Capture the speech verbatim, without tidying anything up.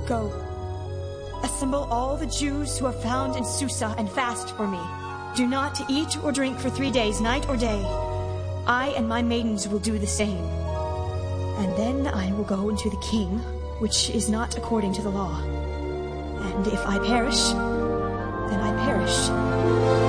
Go. Assemble all the Jews who are found in Susa and fast for me. Do not eat or drink for three days, night or day. I and my maidens will do the same. And then I will go into the king, which is not according to the law. And if I perish, then I perish.